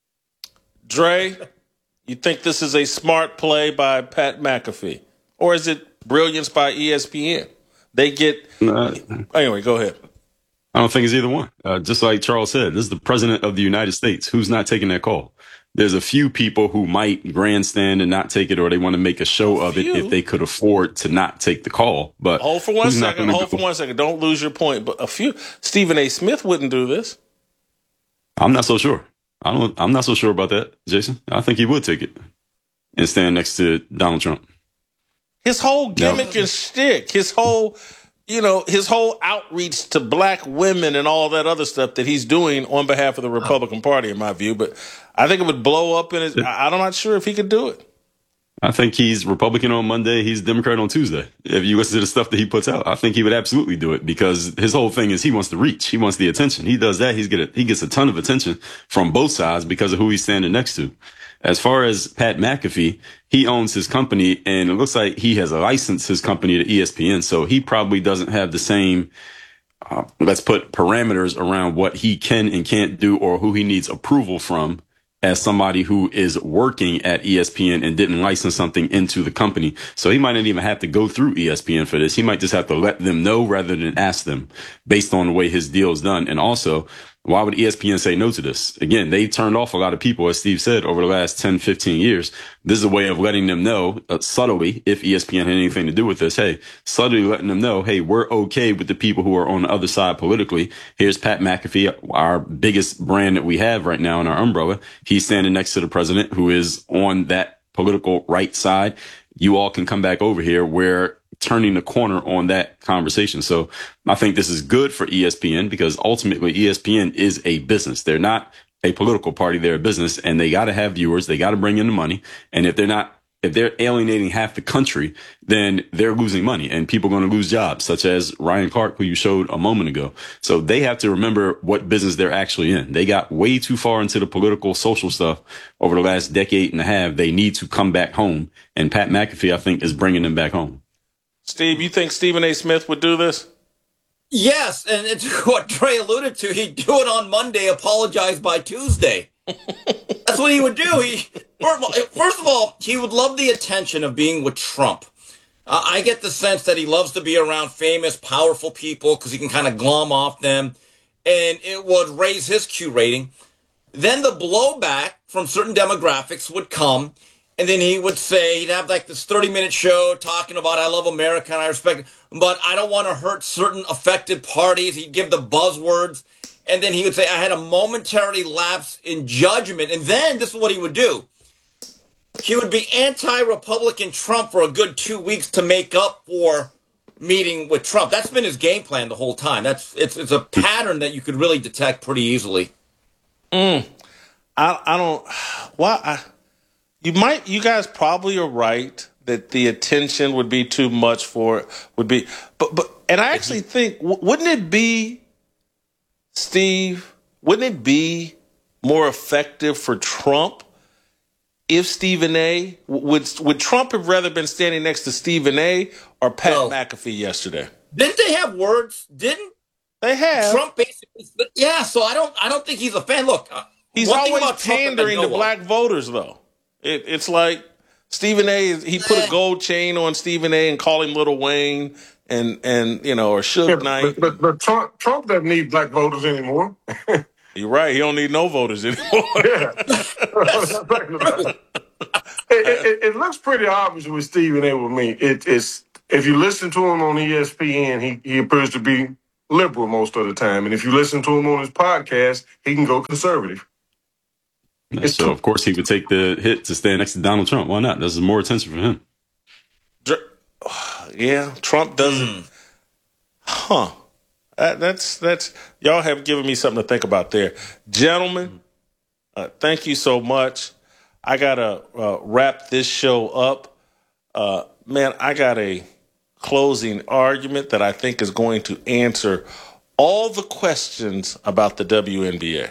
Speaker 6: Dre, you think this is a smart play by Pat McAfee, or is it brilliance by ESPN? They get anyway. Go ahead.
Speaker 10: I don't think it's either one. Just like Charles said, this is the president of the United States. Who's not taking that call? There's a few people who might grandstand and not take it, or they want to make a show of it if they could afford to not take the call. But
Speaker 6: hold for 1 second. Hold for 1 second. Don't lose your point. But Stephen A. Smith wouldn't do this.
Speaker 10: I'm not so sure. I'm not so sure about that, Jason. I think he would take it and stand next to Donald Trump.
Speaker 6: His whole gimmick and shtick, his whole outreach to black women and all that other stuff that he's doing on behalf of the Republican Party, in my view. But I think it would blow up in his. I'm not sure if he could do it.
Speaker 10: I think he's Republican on Monday. He's Democrat on Tuesday. If you listen to the stuff that he puts out, I think he would absolutely do it because his whole thing is he wants the reach. He wants the attention. He does that. He gets a ton of attention from both sides because of who he's standing next to. As far as Pat McAfee, he owns his company and it looks like he has licensed his company to ESPN. So he probably doesn't have the same, let's put parameters around what he can and can't do or who he needs approval from as somebody who is working at ESPN and didn't license something into the company. So he might not even have to go through ESPN for this. He might just have to let them know rather than ask them based on the way his deal is done. And also, why would ESPN say no to this? Again, they turned off a lot of people, as Steve said, over the last 10, 15 years. This is a way of letting them know subtly, if ESPN had anything to do with this, hey, subtly letting them know, hey, we're okay with the people who are on the other side politically. Here's Pat McAfee, our biggest brand that we have right now in our umbrella. He's standing next to the president who is on that political right side. You all can come back over here. We're turning the corner on that conversation. So I think this is good for ESPN because ultimately ESPN is a business. They're not a political party. They're a business and they got to have viewers. They got to bring in the money. And if they're alienating half the country, then they're losing money and people are going to lose jobs, such as Ryan Clark, who you showed a moment ago. So they have to remember what business they're actually in. They got way too far into the political, social stuff over the last decade and a half. They need to come back home. And Pat McAfee, I think, is bringing them back home.
Speaker 6: Steve, you think Stephen A. Smith would do this?
Speaker 8: Yes, and it's what Trey alluded to. He'd do it on Monday, apologize by Tuesday. That's what he would do. First of all, he would love the attention of being with Trump. I get the sense that he loves to be around famous, powerful people because he can kind of glom off them, and it would raise his Q rating. Then the blowback from certain demographics would come, and then he would say, he'd have like this 30-minute show talking about I love America and I respect it, but I don't want to hurt certain affected parties. He'd give the buzzwords. And then he would say, I had a momentary lapse in judgment. And then this is what he would do. He would be anti-Republican Trump for a good 2 weeks to make up for meeting with Trump. That's been his game plan the whole time. It's a pattern that you could really detect pretty easily.
Speaker 6: I don't. Why? You guys probably are right that the attention would be too much for it. And I actually think, wouldn't it be, Steve? Wouldn't it be more effective for Trump if Stephen A. would Trump have rather been standing next to Stephen A. or Pat McAfee yesterday?
Speaker 8: Didn't they have words? Didn't
Speaker 6: they have?
Speaker 8: Trump basically, yeah. So I don't think he's a fan. Look,
Speaker 6: he's always pandering to black voters, though. It's like Stephen A. He put a gold chain on Stephen A. and call him Little Wayne and or Suge Knight.
Speaker 7: But Trump doesn't need black voters anymore.
Speaker 6: You're right. He don't need no voters anymore.
Speaker 7: Yeah. It looks pretty obvious with Stephen A. with me. It's if you listen to him on ESPN, he appears to be liberal most of the time, and if you listen to him on his podcast, he can go conservative.
Speaker 10: So of course he would take the hit to stand next to Donald Trump. Why not? This is more attention for him.
Speaker 6: Yeah, Trump doesn't. That's y'all have given me something to think about there, gentlemen. Thank you so much. I gotta wrap this show up. Man, I got a closing argument that I think is going to answer all the questions about the WNBA.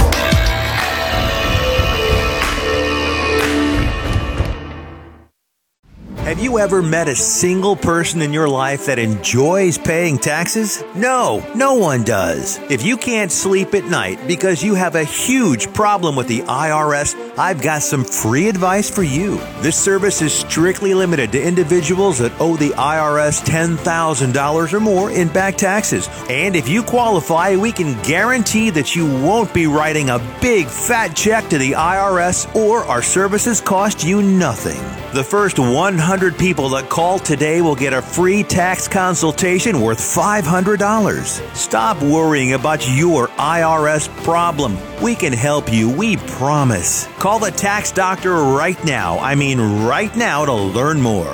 Speaker 1: Have you ever met a single person in your life that enjoys paying taxes? No, no one does. If you can't sleep at night because you have a huge problem with the IRS, I've got some free advice for you. This service is strictly limited to individuals that owe the IRS $10,000 or more in back taxes. And if you qualify, we can guarantee that you won't be writing a big fat check to the IRS, or our services cost you nothing. The first 100 people that call today will get a free tax consultation worth $500. Stop worrying about your IRS problem. We can help you, we promise. Call the tax doctor right now. I mean right now to learn more.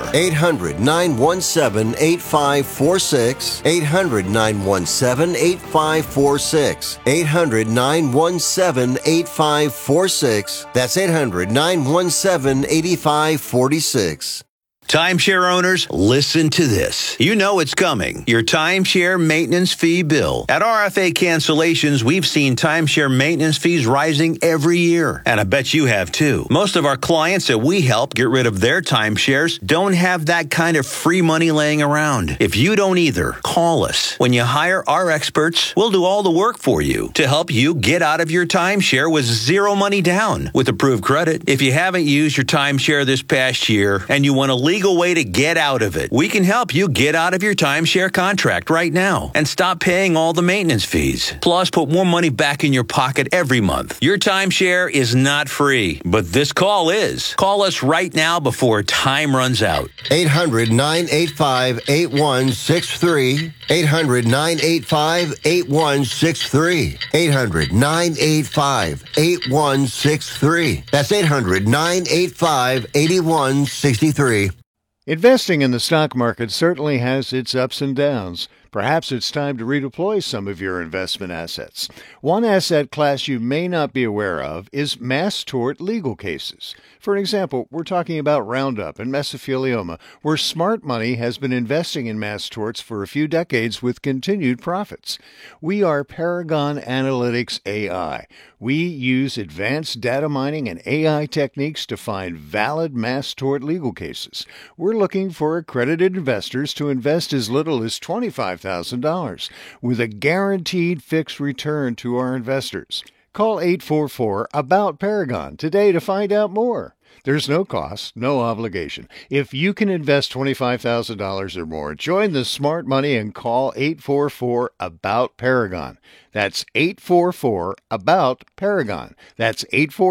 Speaker 2: 800-917-8546. 800-917-8546. 800-917-8546. That's 800-917-8546.
Speaker 1: Timeshare owners, listen to this. You know it's coming. Your timeshare maintenance fee bill. At RFA Cancellations, we've seen timeshare maintenance fees rising every year. And I bet you have too. Most of our clients that we help get rid of their timeshares don't have that kind of free money laying around. If you don't either, call us. When you hire our experts, we'll do all the work for you to help you get out of your timeshare with zero money down with approved credit. If you haven't used your timeshare this past year and you want to legal way to get out of it, we can help you get out of your timeshare contract right now and stop paying all the maintenance fees. Plus, put more money back in your pocket every month. Your timeshare is not free, but this call is. Call us right now before time runs out.
Speaker 2: 800-985-8163. 800-985-8163. 800-985-8163. That's 800-985-8163.
Speaker 3: Investing in the stock market certainly has its ups and downs. Perhaps it's time to redeploy some of your investment assets. One asset class you may not be aware of is mass tort legal cases. For an example, we're talking about Roundup and mesothelioma, where smart money has been investing in mass torts for a few decades with continued profits. We are Paragon Analytics AI. We use advanced data mining and AI techniques to find valid mass tort legal cases. We're looking for accredited investors to invest as little as $25,000 with a guaranteed fixed return to our investors. Call 844-ABOUT-PARAGON today to find out more. There's no cost, no obligation. If you can invest $25,000 or more, join the smart money and call 844-ABOUT-PARAGON. That's 844-ABOUT-PARAGON. That's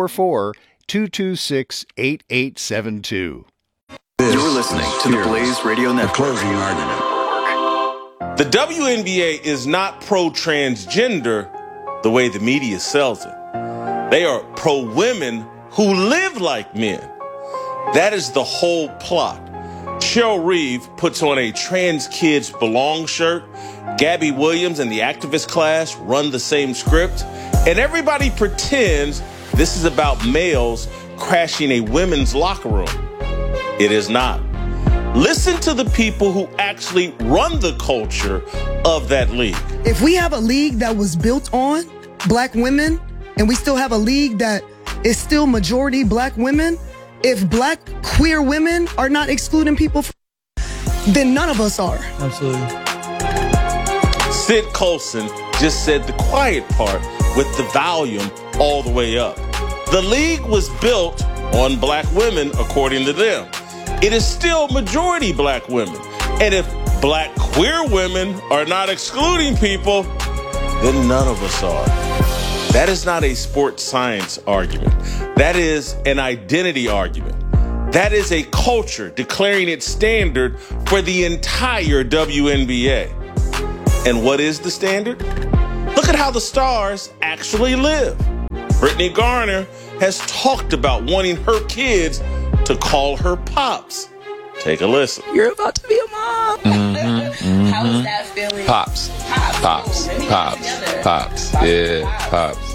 Speaker 3: 844-226-8872.
Speaker 16: You're listening to the Blaze Radio Network. Closing argument.
Speaker 6: The WNBA is not pro-transgender the way the media sells it. They are pro-women who live like men. That is the whole plot. Cheryl Reeve puts on a Trans Kids Belong shirt. Gabby Williams and the activist class run the same script. And everybody pretends this is about males crashing a women's locker room. It is not. Listen to the people who actually run the culture of that league.
Speaker 17: If we have a league that was built on black women, and we still have a league that is still majority black women, if black queer women are not excluding people, then none of us are.
Speaker 18: Absolutely.
Speaker 6: Sid Colson just said the quiet part with the volume all the way up. The league was built on black women, according to them. It is still majority black women. And if black queer women are not excluding people, then none of us are. That is not a sports science argument. That is an identity argument. That is a culture declaring its standard for the entire WNBA. And what is the standard? Look at how the stars actually live. Brittany Garner has talked about wanting her kids to call her pops. Take a listen.
Speaker 19: You're about to be a mom.
Speaker 20: How is that feeling? Pops. Yeah, pops.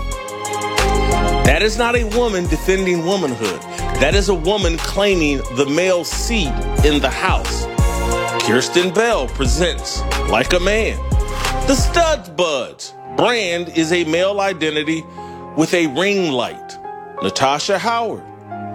Speaker 6: That is not a woman defending womanhood. That is a woman claiming the male seat in the house. Kirsten Bell presents Like a Man. The Studs Buds brand is a male identity with a ring light. Natasha Howard.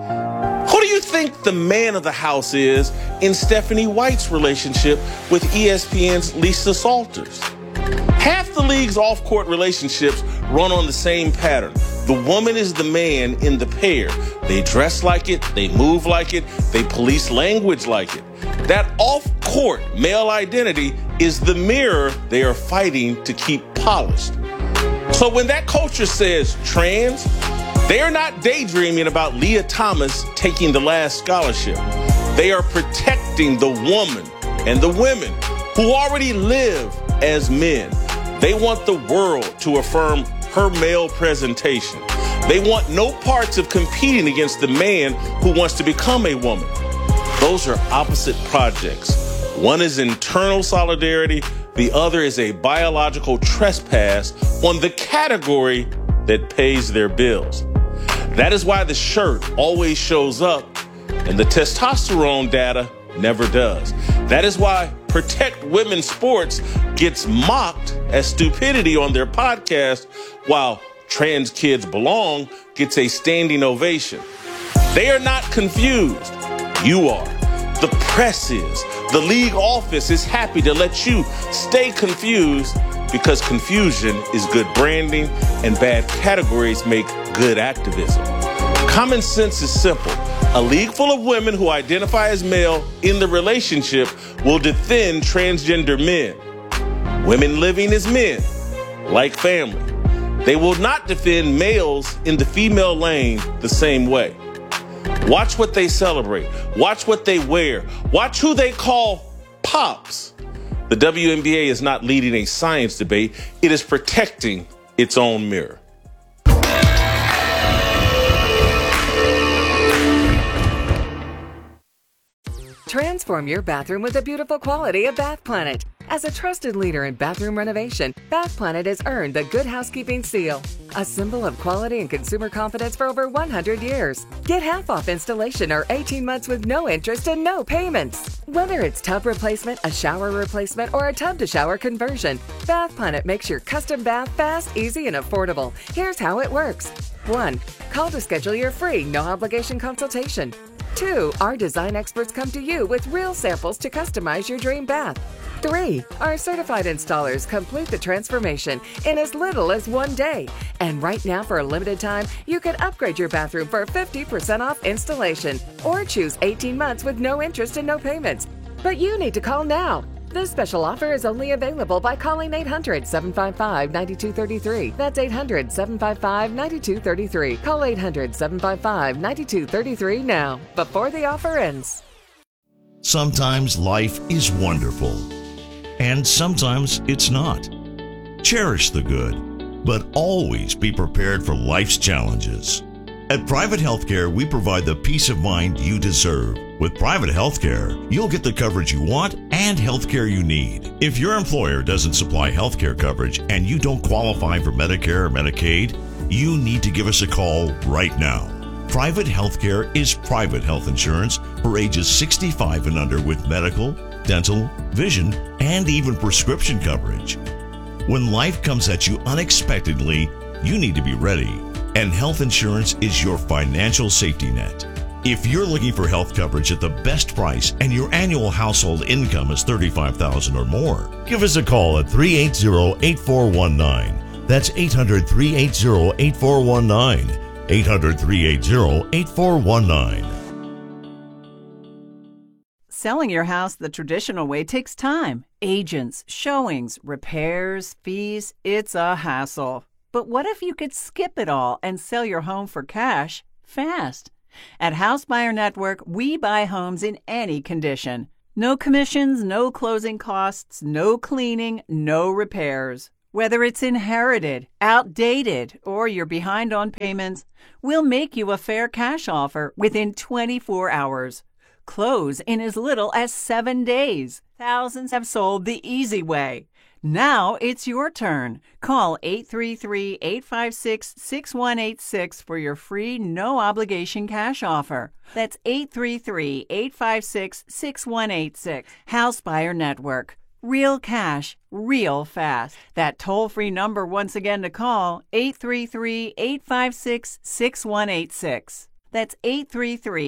Speaker 6: Who do you think the man of the house is in Stephanie White's relationship with ESPN's Lisa Salters? Half the league's off-court relationships run on the same pattern. The woman is the man in the pair. They dress like it, they move like it, they police language like it. That off-court male identity is the mirror they are fighting to keep polished. So when that culture says trans, they are not daydreaming about Leah Thomas taking the last scholarship. They are protecting the woman and the women who already live as men. They want the world to affirm her male presentation. They want no parts of competing against the man who wants to become a woman. Those are opposite projects. One is internal solidarity. The other is a biological trespass on the category that pays their bills. That is why the shirt always shows up and the testosterone data never does. That is why Protect Women's Sports gets mocked as stupidity on their podcast, while Trans Kids Belong gets a standing ovation. They are not confused. You are. The press is. The league office is happy to let you stay confused because confusion is good branding and bad categories make good activism. Common sense is simple. A league full of women who identify as male in the relationship will defend transgender men. Women living as men, like family. They will not defend males in the female lane the same way. Watch what they celebrate. Watch what they wear. Watch who they call pops. The WNBA is not leading a science debate. It is protecting its own mirror.
Speaker 4: Transform your bathroom with the beautiful quality of Bath Planet. As a trusted leader in bathroom renovation, Bath Planet has earned the Good Housekeeping seal, a symbol of quality and consumer confidence for over 100 years. Get half off installation or 18 months with no interest and no payments. Whether it's tub replacement, a shower replacement, or a tub-to-shower conversion, Bath Planet makes your custom bath fast, easy, and affordable. Here's how it works. 1. Call to schedule your free, no-obligation consultation. 2. Our design experts come to you with real samples to customize your dream bath. 3. Our certified installers complete the transformation in as little as 1 day. And right now, for a limited time, you can upgrade your bathroom for 50% off installation or choose 18 months with no interest and no payments. But you need to call now. This special offer is only available by calling 800-755-9233. That's 800-755-9233. Call 800-755-9233 now, before the offer ends.
Speaker 13: Sometimes life is wonderful, and sometimes it's not. Cherish the good, but always be prepared for life's challenges. At Private Healthcare, we provide the peace of mind you deserve. With Private Healthcare, you'll get the coverage you want and healthcare you need. If your employer doesn't supply healthcare coverage and you don't qualify for Medicare or Medicaid, you need to give us a call right now. Private Healthcare is private health insurance for ages 65 and under with medical, dental, vision, and even prescription coverage. When life comes at you unexpectedly, you need to be ready. And health insurance is your financial safety net. If you're looking for health coverage at the best price and your annual household income is $35,000 or more, give us a call at 380-8419. That's 800-380-8419. 800-380-8419.
Speaker 14: Selling your house the traditional way takes time. Agents, showings, repairs, fees, it's a hassle. But what if you could skip it all and sell your home for cash fast? At House Buyer Network, we buy homes in any condition. No commissions, no closing costs, no cleaning, no repairs. Whether it's inherited, outdated, or you're behind on payments, we'll make you a fair cash offer within 24 hours. Close in as little as 7 days. Thousands have sold the easy way. Now it's your turn. Call 833-856-6186 for your free, no-obligation cash offer. That's 833-856-6186. House Buyer Network. Real cash, real fast. That toll-free number once again to call, 833-856-6186. That's 833